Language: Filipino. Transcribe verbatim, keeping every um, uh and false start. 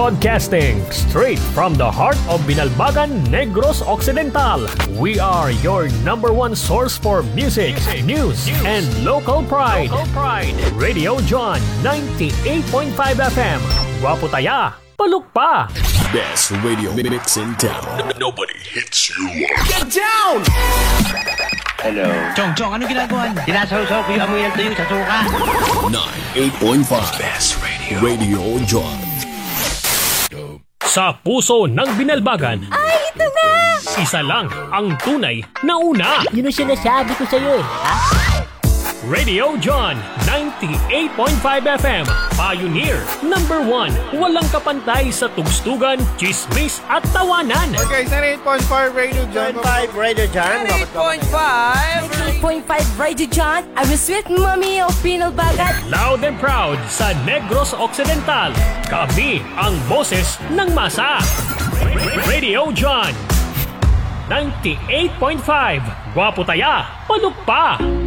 Broadcasting straight from the heart of Binalbagan, Negros Occidental. We are your number one source for music, music news, news, and local pride. Local pride. Radio John ninety-eight point five F M. Guwapo taya, paluk pa. Best radio mix in town. Nobody hits you. Get down! Hello. Chong, Chong, ano ginagawa niyo? Sinasawsaw ko yung amoy ng tuyo sa suka. ninety-eight point five Best Radio. Radio John. Sa puso ng Binalbagan, Ay, ito na! isa lang ang tunay na una. Yun ang sinasabi ko sa'yo eh. Ha? Radio John ninety-eight point five F M. Pioneer number one. Walang kapantay sa tugstugan, chismis at tawanan. Okay, ninety-eight point five Radio John. five Radio John. eight point five eight point five Radio John. I'm a sweet mommy of Binalbagan. Loud and proud sa Negros Occidental. Kami ang boses ng masa. Radio John ninety-eight point five. Guwapo taya, paluk pa.